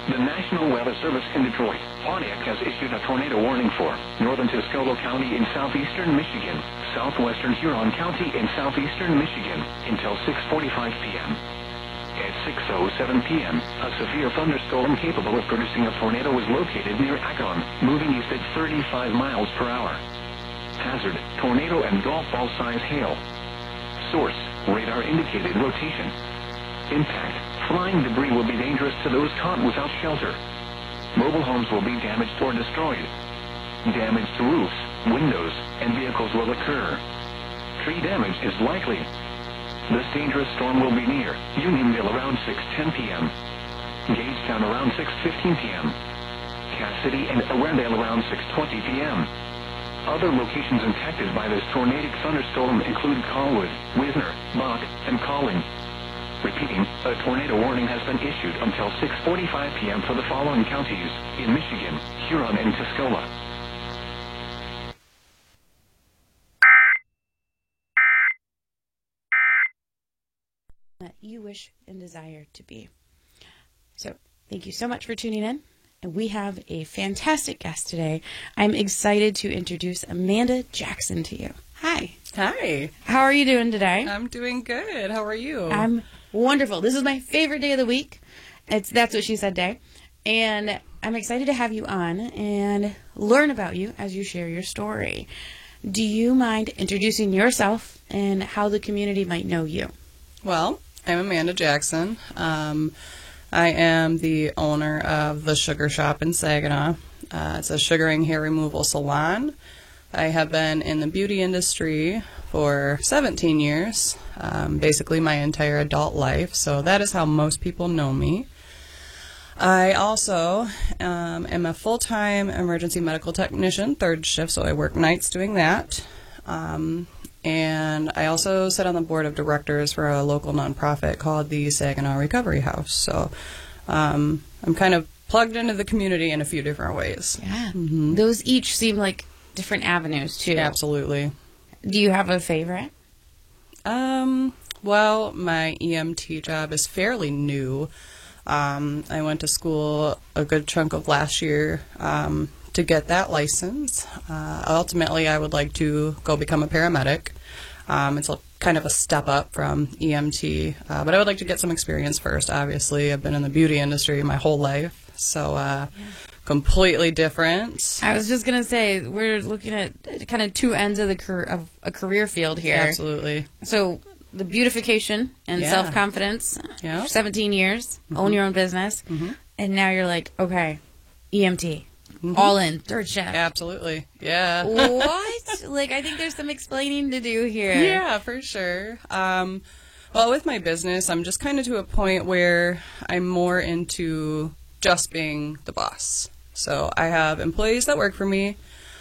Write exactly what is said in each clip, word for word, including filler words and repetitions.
The National Weather Service in Detroit, Pontiac has issued a tornado warning for northern Tuscola County in southeastern Michigan, southwestern Huron County in southeastern Michigan until six forty-five p.m. At six oh seven p.m., a severe thunderstorm capable of producing a tornado was located near Akron, moving east at thirty-five miles per hour. Hazard, tornado and golf ball size hail. Source, radar indicated rotation. Impact, flying debris will be dangerous to those caught without shelter. Mobile homes will be damaged or destroyed. Damage to roofs, windows, and vehicles will occur. Tree damage is likely. This dangerous storm will be near Unionville around six ten p.m., Gagetown around six fifteen p.m., Cass City and Awardale around six twenty p.m. Other locations impacted by this tornadic thunderstorm include Colwood, Wisner, Bach, and Colling. Repeating, a tornado warning has been issued until six forty-five p.m. for the following counties in Michigan, Huron, and Tuscola. That you wish and desire to be. So, thank you so much for tuning in. And we have a fantastic guest today. I'm excited to introduce Amanda Jackson to you. Hi. Hi. How are you doing today? I'm doing good. How are you? I'm wonderful. This is my favorite day of the week. It's That's What She Said Day. And I'm excited to have you on and learn about you as you share your story. Do you mind introducing yourself and how the community might know you? Well, I'm Amanda Jackson. Um, I am the owner of the Sugar Shop in Saginaw. Uh, it's a sugaring hair removal salon. I have been in the beauty industry for seventeen years, um, basically my entire adult life, so that is how most people know me. I also um, am a full-time emergency medical technician, third shift, so I work nights doing that. Um, and I also sit on the board of directors for a local nonprofit called the Saginaw Recovery House. So um, I'm kind of plugged into the community in a few different ways. Yeah. Mm-hmm. Those each seem like different avenues, too. Absolutely. Do you have a favorite? Um, well, my E M T job is fairly new. Um, I went to school a good chunk of last year um, to get that license. Uh, ultimately, I would like to go become a paramedic. Um, it's a, kind of a step up from E M T, uh, but I would like to get some experience first, obviously. I've been in the beauty industry my whole life, so uh, yeah. Completely different. I was just going to say, we're looking at kind of two ends of the car- of a career field here. Absolutely. So the beautification and yeah. self-confidence, yeah. seventeen years, mm-hmm. own your own business, mm-hmm. and now you're like, okay, E M T, mm-hmm. all in, third shift. Absolutely, yeah. What? Like, I think there's some explaining to do here. Yeah, for sure. Um, well, with my business, I'm just kind of to a point where I'm more into just being the boss. So I have employees that work for me.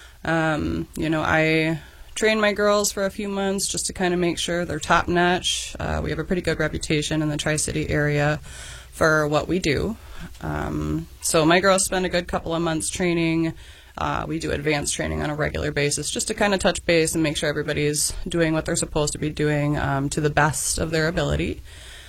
Um, you know, I train my girls for a few months just to kind of make sure they're top notch. Uh, we have a pretty good reputation in the Tri-City area for what we do. Um, so my girls spend a good couple of months training. Uh, we do advanced training on a regular basis just to kind of touch base and make sure everybody's doing what they're supposed to be doing um, to the best of their ability.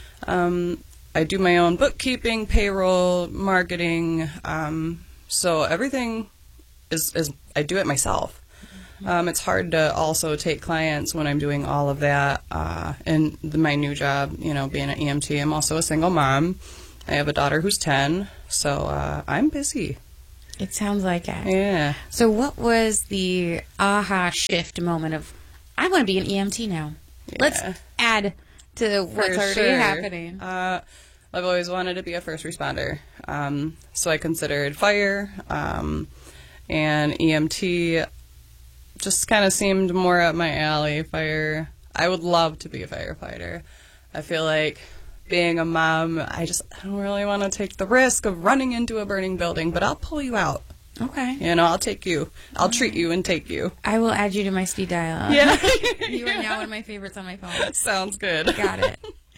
Um, I do my own bookkeeping, payroll, marketing, um, so everything is, is, I do it myself. Um, it's hard to also take clients when I'm doing all of that. Uh, and the, my new job, you know, being an E M T, I'm also a single mom. I have a daughter who's ten, so uh, I'm busy. It sounds like it. Yeah. So what was the aha shift moment of, I want to be an E M T now? Yeah. Let's add to what's For already sure. happening. Uh, I've always wanted to be a first responder. Um, so I considered fire, um, and E M T just kind of seemed more up my alley. Fire, I would love to be a firefighter. I feel like being a mom, I just I don't really want to take the risk of running into a burning building, but I'll pull you out. Okay. You know, I'll take you. I'll okay. treat you and take you. I will add you to my speed dial. Yeah. You are now one of my favorites on my phone. Sounds good. Got it.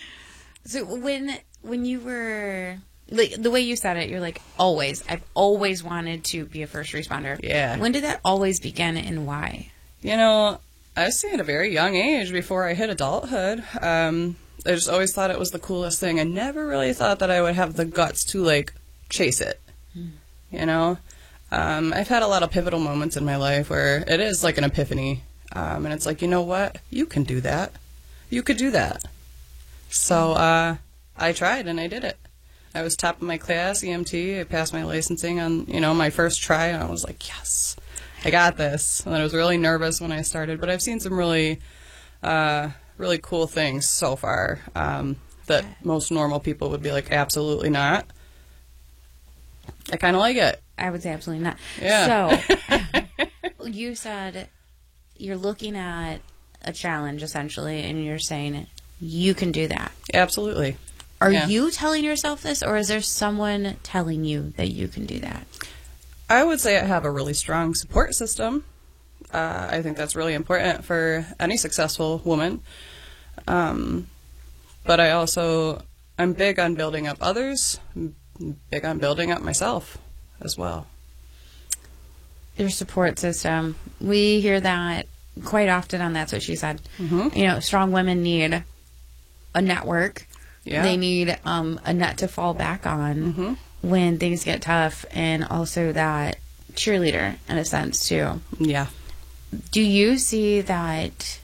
So when when you were, like, the way you said it, you're like, always. I've always wanted to be a first responder. Yeah. When did that always begin and why? You know, I was saying at a very young age before I hit adulthood. Um, I just always thought it was the coolest thing. I never really thought that I would have the guts to, like, chase it. You know, um, I've had a lot of pivotal moments in my life where it is like an epiphany, um, and it's like, you know what, you can do that. You could do that. So uh, I tried and I did it. I was top of my class, E M T. I passed my licensing on, you know, my first try, and I was like, yes, I got this. And then I was really nervous when I started, but I've seen some really, uh, really cool things so far um, that most normal people would be like, absolutely not. I kind of like it. I would say absolutely not. Yeah. So, you said you're looking at a challenge, essentially, and you're saying you can do that. Absolutely. Are Yeah. you telling yourself this, or is there someone telling you that you can do that? I would say I have a really strong support system. Uh, I think that's really important for any successful woman. Um, but I also, I'm big on building up others, I'm big on building up myself as well. Your support system. We hear that quite often on That's What She Said. Mm-hmm. You know, strong women need a network. Yeah. They need um, a net to fall back on Mm-hmm. when things get tough, and also that cheerleader in a sense too. Yeah. Do you see that?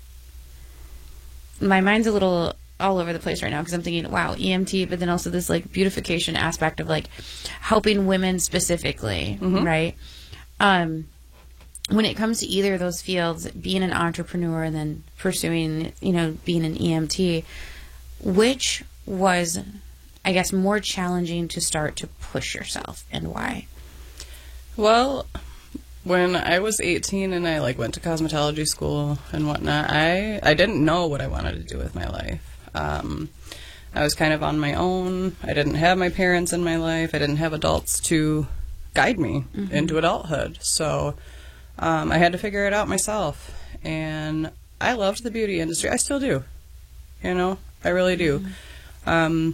My mind's a little all over the place right now because I'm thinking, wow, E M T, but then also this like beautification aspect of like helping women specifically, Mhm. right? Um, when it comes to either of those fields, being an entrepreneur and then pursuing, you know, being an E M T, which was, I guess, more challenging to start to push yourself, and why? Well, when I was eighteen and I like went to cosmetology school and whatnot, I, I didn't know what I wanted to do with my life. Um, I was kind of on my own. I didn't have my parents in my life. I didn't have adults to guide me Mhm. into adulthood. So um, I had to figure it out myself. And I loved the beauty industry. I still do. You know, I really do. Um,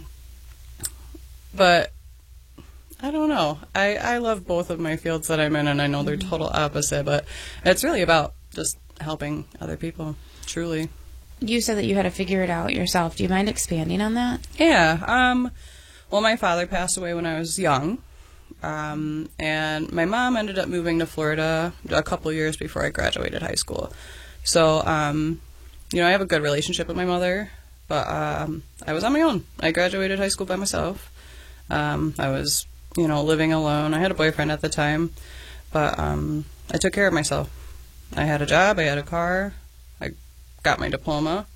but I don't know. I, I love both of my fields that I'm in, and I know they're total opposite, but it's really about just helping other people, truly. You said that you had to figure it out yourself. Do you mind expanding on that? Yeah. Um, well, my father passed away when I was young, um, and my mom ended up moving to Florida a couple years before I graduated high school. So, um, you know, I have a good relationship with my mother, but um, I was on my own. I graduated high school by myself. Um, I was, you know, living alone. I had a boyfriend at the time, but um, I took care of myself. I had a job. I had a car. I got my diploma.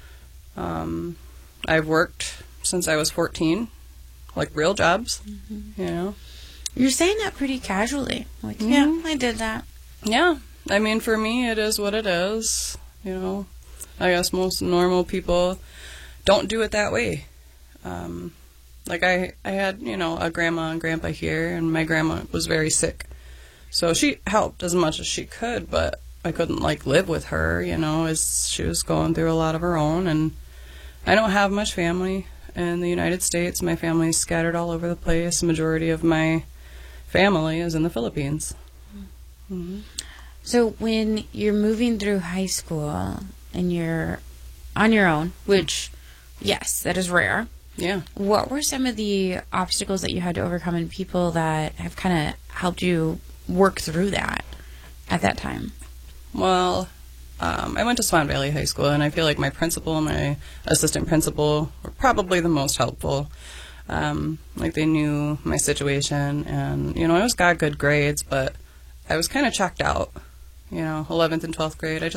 Um, I've worked since I was fourteen, like real jobs, Mm-hmm. you know. You're saying that pretty casually. Like, Mhm. yeah, I did that. Yeah, I mean, for me, it is what it is, you know. I guess most normal people don't do it that way. Um, like, I, I had, you know, a grandma and grandpa here, and my grandma was very sick. So she helped as much as she could, but I couldn't, like, live with her, you know, as she was going through a lot of her own. And I don't have much family in the United States. My family's scattered all over the place. The majority of my family is in the Philippines. Mm-hmm. So when you're moving through high school and you're on your own, which, yes, that is rare, Yeah. what were some of the obstacles that you had to overcome and people that have kind of helped you work through that at that time? Well, um, I went to Swan Valley High School, and I feel like my principal and my assistant principal were probably the most helpful. Um, like, they knew my situation, and, you know, I always got good grades, but I was kind of checked out. You know, eleventh and twelfth grade, I just